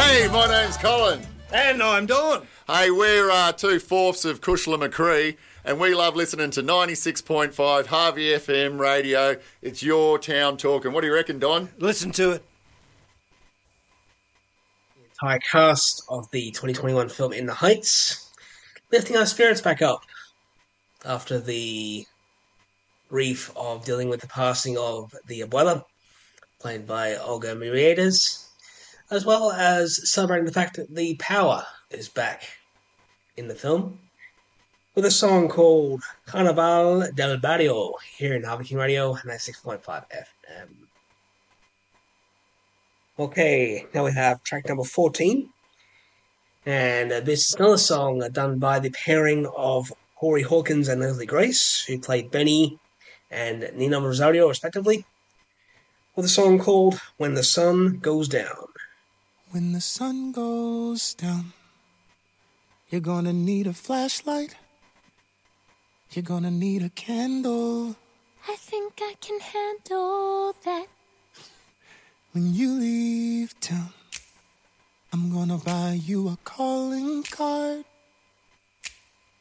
Hey, my name's Colin. And I'm Dawn. Hey, we're 2/4 of Cushla McCree, and we love listening to 96.5 Harvey FM radio. It's your town talking. What do you reckon, Don? Listen to it. The entire cast of the 2021 film In the Heights, lifting our spirits back up after the grief of dealing with the passing of the abuela, played by Olga Muriedes, as well as celebrating the fact that the power is back in the film, with a song called Carnaval del Barrio here in Harvey King Radio 96.5 FM. Okay, now we have track number 14, and this is another song done by the pairing of Corey Hawkins and Leslie Grace, who played Benny and Nina Rosario respectively, with a song called When the Sun Goes Down. When the sun goes down, you're gonna need a flashlight. You're gonna need a candle. I think I can handle that. When you leave town, I'm gonna buy you a calling card.